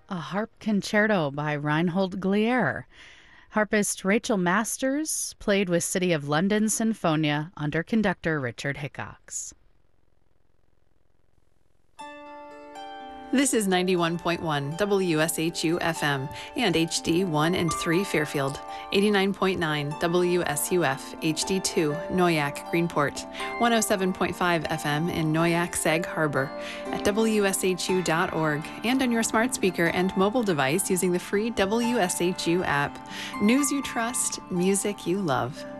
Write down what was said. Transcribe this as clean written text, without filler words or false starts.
A harp concerto by Reinhold Glier. Harpist Rachel Masters played with City of London Sinfonia under conductor Richard Hickox. This is 91.1 WSHU FM and HD1 and 3 Fairfield, 89.9 WSUF HD2 Noyak Greenport, 107.5 FM in Noyak Sag Harbor, at WSHU.org, and on your smart speaker and mobile device using the free WSHU app. News you trust, music you love.